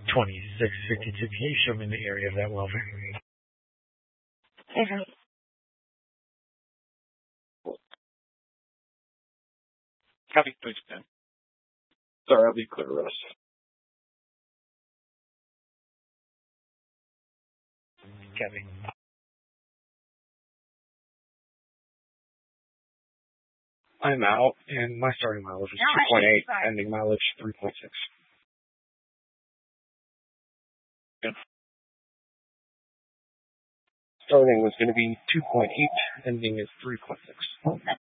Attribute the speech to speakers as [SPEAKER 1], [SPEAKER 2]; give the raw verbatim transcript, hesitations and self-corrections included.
[SPEAKER 1] twenty-six fifty-two. Can you show me the area of that welfare?
[SPEAKER 2] Mm-hmm. Copy, please, Ben. Sorry, I'll be clear, Russ.
[SPEAKER 1] Kevin.
[SPEAKER 2] I'm out, and my starting mileage is two point eight, ending mileage three point six. Yeah. Starting was going to be two point eight, ending is three point six.